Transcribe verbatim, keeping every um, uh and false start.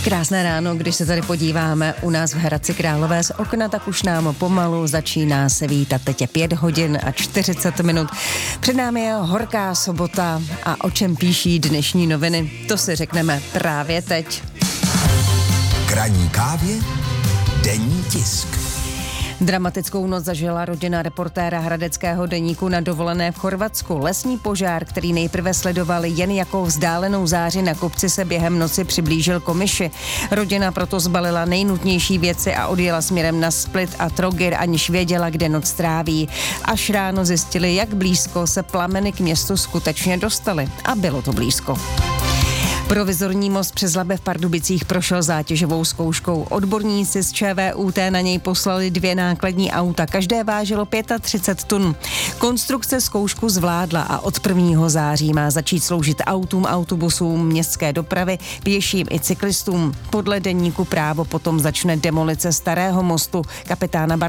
Krásné ráno, když se tady podíváme u nás v Hradci Králové z okna, tak už nám pomalu začíná se vítat. Teď je pět hodin a čtyřicet minut. Před námi je horká sobota a o čem píší dnešní noviny, to si řekneme právě teď. K ranní kávě denní tisk. Dramatickou noc zažila rodina reportéra hradeckého deníku na dovolené v Chorvatsku. Lesní požár, který nejprve sledovali jen jako vzdálenou záři na kopci, se během noci přiblížil Komiši. Rodina proto zbalila nejnutnější věci a odjela směrem na Split a Trogir, aniž věděla, kde noc tráví. Až ráno zjistili, jak blízko se plameny k městu skutečně dostaly. A bylo to blízko. Provizorní most přes Labe v Pardubicích prošel zátěžovou zkouškou. Odborníci z ČVUT na něj poslali dvě nákladní auta, každé vážilo třicet pět tun. Konstrukce zkoušku zvládla a od prvního září má začít sloužit autům, autobusům, městské dopravy, pěším i cyklistům. Podle deníku Právo potom začne demolice starého mostu kapitána Bar-